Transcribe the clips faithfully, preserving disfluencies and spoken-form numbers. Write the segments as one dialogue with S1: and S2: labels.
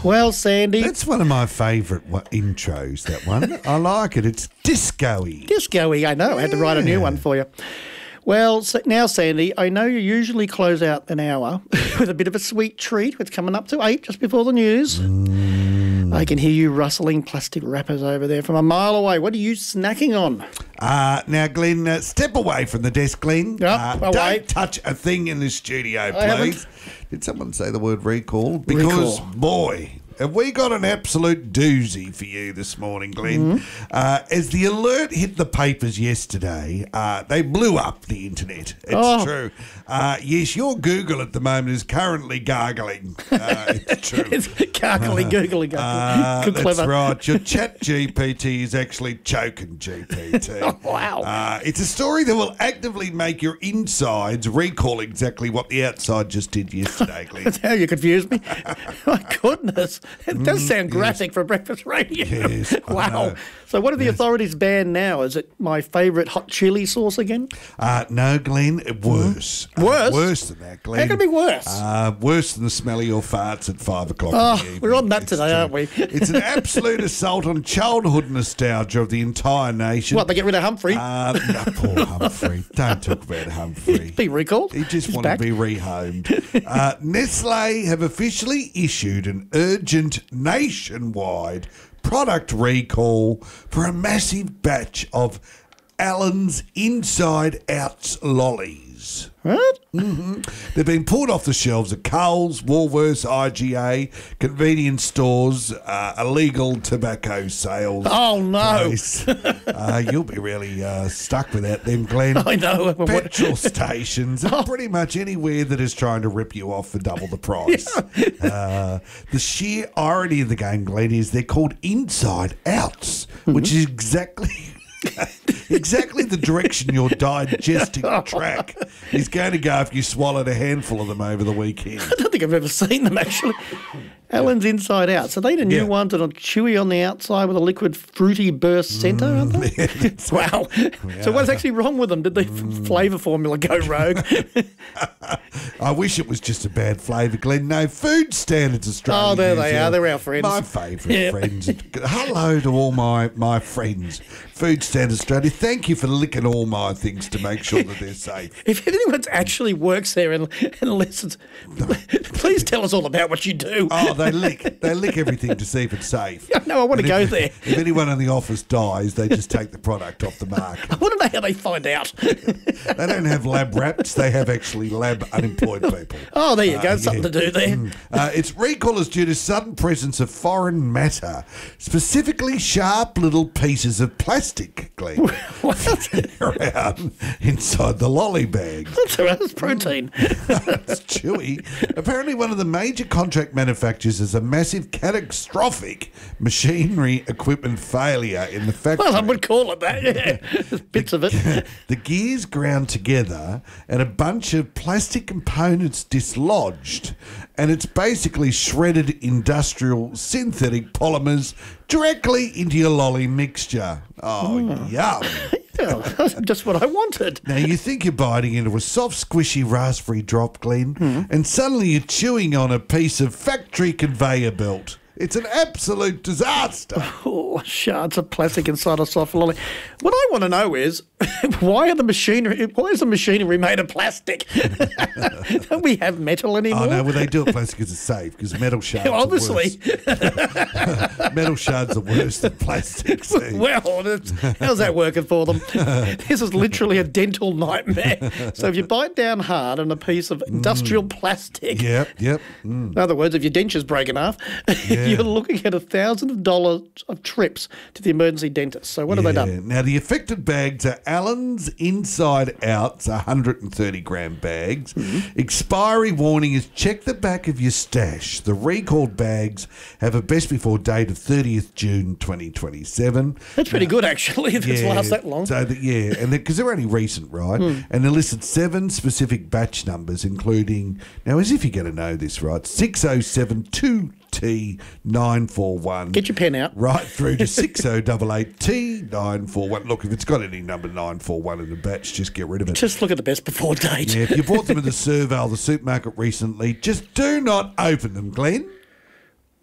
S1: Well, Sandy.
S2: That's one of my favourite wa- intros, that one. I like it. It's disco-y.
S1: Disco-y, I know. I had to write a new one for you. Well, so now, Sandy, I know you usually close out an hour with a bit of a sweet treat. It's coming up to eight just before the news. Mm. I can hear you rustling plastic wrappers over there from a mile away. What are you snacking on?
S2: Uh, now, Glenn, uh, step away from the desk, Glenn.
S1: Yep,
S2: uh,
S1: away.
S2: Don't touch a thing in the studio, please. Did someone say the word recall? Because,
S1: recall.
S2: boy... have we got an absolute doozy for you this morning, Glenn? Mm-hmm. Uh, as the alert hit the papers yesterday, uh, they blew up the internet. It's
S1: oh.
S2: true. Uh, yes, your Google at the moment is currently gargling. Uh, it's true.
S1: It's gargling, googling.
S2: Uh,
S1: Good,
S2: that's
S1: clever.
S2: right. Your chat G P T is actually choking G P T.
S1: Oh, wow.
S2: Uh, it's a story that will actively make your insides recall exactly what the outside just did yesterday, Glenn.
S1: That's how you confused me. My goodness. It does sound graphic yes. for breakfast radio.
S2: Yes,
S1: wow. So what are the yes. authorities banned now? Is it my favourite hot chili sauce again?
S2: Uh, no, Glenn, worse.
S1: Mm. Worse?
S2: Uh, worse than that, Glenn.
S1: How can it be worse?
S2: Uh, worse than the smell of your farts at five o'clock
S1: oh,
S2: in the evening.
S1: We're on that
S2: it's
S1: today,
S2: true.
S1: aren't we?
S2: It's an absolute assault on childhood nostalgia of the entire nation.
S1: What, they get rid of Humphrey?
S2: Uh, no, poor Humphrey. Don't talk about Humphrey.
S1: Be recalled.
S2: He just
S1: He's
S2: wanted
S1: back.
S2: to be rehomed. uh, Nestle have officially issued an urgent nationwide product recall for a massive batch of Allen's Inside Outs lollies.
S1: What?
S2: Mm-hmm. They've been pulled off the shelves at Coles, Woolworths, I G A, convenience stores, uh, illegal tobacco sales.
S1: Oh, no.
S2: uh, you'll be really uh, stuck without them, Glenn.
S1: I know.
S2: Petrol stations, oh. pretty much anywhere that is trying to rip you off for double the price. Yeah. uh, the sheer irony of the game, Glenn, is they're called Inside Outs, mm-hmm. which is exactly... exactly the direction your digesting tract is going to go if you swallowed a handful of them over the weekend.
S1: I don't think I've ever seen them, actually. Alan's Inside Out. So they the new yeah. ones that are chewy on the outside with a liquid fruity burst centre, mm, aren't they? Yeah. Wow. Yeah. So what's actually wrong with them? Did the mm. flavour formula go rogue?
S2: I wish it was just a bad flavour, Glenn. No, Food Standards Australia.
S1: Oh, there they are. They're our friends.
S2: My favourite
S1: yeah.
S2: friends. Hello to all my, my friends. Food Standards Australia, thank you for licking all my things to make sure that they're safe.
S1: If anyone actually works there and, and listens, please tell us all about what you do.
S2: Oh, they lick. They lick everything to see if it's safe.
S1: No, I want
S2: and
S1: to
S2: if,
S1: go there.
S2: If anyone in the office dies, they just take the product off the market.
S1: I want to know how they find out.
S2: They don't have lab rats. They have actually lab unemployed people.
S1: Oh, there you
S2: uh,
S1: go. Something
S2: yeah.
S1: to do there.
S2: Mm. Uh, its recall is due to sudden presence of foreign matter, specifically sharp little pieces of plastic, Glenn, around inside the lolly bags.
S1: That's all right. It's protein.
S2: It's chewy. Apparently, one of the major contract manufacturers has a massive catastrophic machinery equipment failure in the factory.
S1: Well, I would call it that, yeah. There's bits
S2: the,
S1: of it.
S2: The gears ground together and a bunch of plastic components dislodged, and it's basically shredded industrial synthetic polymers directly into your lolly mixture. Oh, mm. yum.
S1: Yeah, that's just what I wanted.
S2: Now, you think you're biting into a soft, squishy raspberry drop, Glenn, mm. and suddenly you're chewing on a piece of factory conveyor belt. It's an absolute disaster.
S1: Oh, shards of plastic inside a soft lolly. What I want to know is, why are the machinery? Why is the machinery made of plastic? Don't we have metal anymore?
S2: Oh no, well they do it plastic because it's safe. Because metal shards,
S1: obviously,
S2: are worse. Metal shards are worse than plastic. See?
S1: Well, how's that working for them? This is literally a dental nightmare. So if you bite down hard on a piece of industrial mm. plastic,
S2: yep, yep. Mm.
S1: In other words, if your denture's breaking off. Yeah. You're looking at a thousand dollars of trips to the emergency dentist. So what
S2: yeah.
S1: have they done?
S2: Now the affected bags are Allen's Inside Outs, one hundred thirty gram bags. Mm-hmm. Expiry warning is check the back of your stash. The recalled bags have a best before date of thirtieth June twenty twenty-seven.
S1: That's pretty
S2: now,
S1: good, actually. If
S2: yeah,
S1: it's last that long.
S2: So that, yeah, and because they're, they're only recent, right? Mm. And they listed seven specific batch numbers, including now as if you're going to know this, right? Six oh seven two. T nine four one.
S1: Get your pen out.
S2: Right through to six oh eight eight T nine four one. Look, if it's got any number nine four one in the batch, just get rid of it.
S1: Just look at the best before date.
S2: Yeah, if you bought them at the Serval, the supermarket recently, just do not open them, Glenn.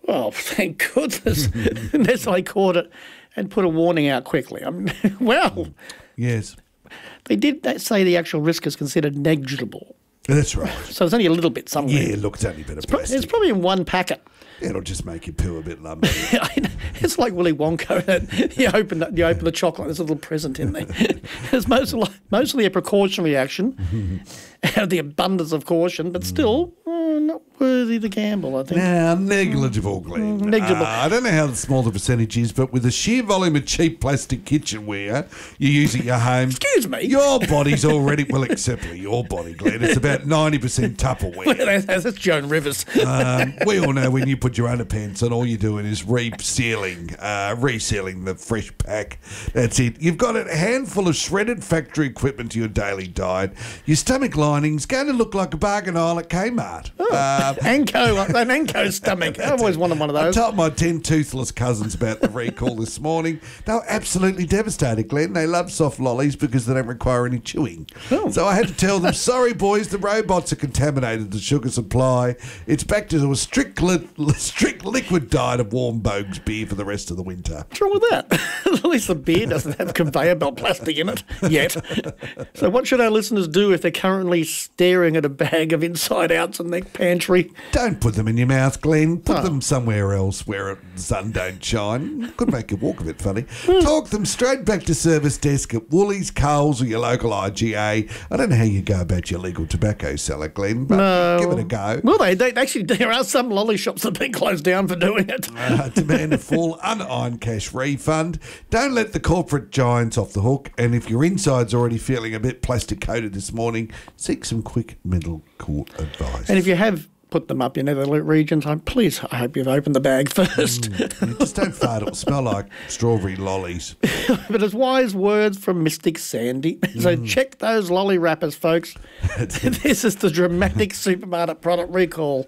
S1: Oh, thank goodness. Unless I caught it and put a warning out quickly. I mean, well,
S2: Yes.
S1: they did that say the actual risk is considered negligible.
S2: That's right.
S1: So it's only a little bit somewhere.
S2: Yeah, look, it's only a bit of
S1: Pro-
S2: plastic.
S1: It's probably in one packet.
S2: It'll just make you poo a bit lumpy.
S1: It's like Willy Wonka. You open the, you open the chocolate, there's a little present in there. It's mostly, mostly a precautionary action out of the abundance of caution, but still mm, not worthy to gamble, I think.
S2: Now, negligible, Glenn.
S1: Mm, negligible.
S2: Uh, I don't know how small the percentage is, but with the sheer volume of cheap plastic kitchenware you use at your home,
S1: Excuse me.
S2: your body's already, well, except for your body, Glenn, it's about ninety percent Tupperware.
S1: That's, that's Joan Rivers.
S2: Um, we all know when you put your underpants on, all you're doing is resealing, uh, resealing the fresh pack. That's it. You've got a handful of shredded factory equipment to your daily diet. Your stomach lining's going to look like a bargain aisle at Kmart. Uh,
S1: Anko, an Anko stomach. I've always wanted one of
S2: I
S1: those.
S2: told my ten toothless cousins about the recall this morning. They were absolutely devastated, Glenn. They love soft lollies because they don't require any chewing.
S1: Oh.
S2: So I had to tell them, sorry, boys, the robots have contaminated the sugar supply. It's back to a strict, li- strict liquid diet of warm Bogues beer for the rest of the winter.
S1: What's wrong with that? At least the beer doesn't have conveyor belt plastic in it yet. So what should our listeners do if they're currently staring at a bag of inside outs in their pantry?
S2: Don't put them in your mouth, Glenn. Put
S1: Oh.
S2: them somewhere else where the sun don't shine. Could make your walk a bit funny.
S1: Hmm.
S2: Talk them straight back to service desk at Woolies, Coles or your local I G A. I don't know how you go about your legal tobacco seller, Glenn, but
S1: No.
S2: give it a go.
S1: Well, they, they actually there are some lolly shops that have been closed down for doing it.
S2: Uh, demand a full unearned cash refund. Don't let the corporate giants off the hook. And if your inside's already feeling a bit plastic coated this morning, seek some quick mental court advice.
S1: And if you have put them up in other regions, I please, I hope you've opened the bag first.
S2: You just don't fart, it'll smell like strawberry lollies.
S1: But it's wise words from Mystic Sandy. So check those lolly wrappers, folks. This is the dramatic supermarket product recall.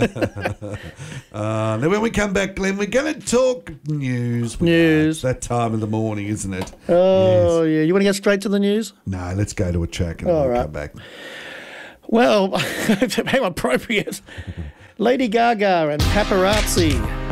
S2: Uh, now, when we come back, Glenn, we're going to talk news. We
S1: News.
S2: are. It's that time of the morning, isn't it?
S1: Oh, yeah. You want to get straight to the news?
S2: No, let's go to a track and
S1: All
S2: we'll
S1: right.
S2: come back.
S1: Well, how appropriate. Lady Gaga and Paparazzi.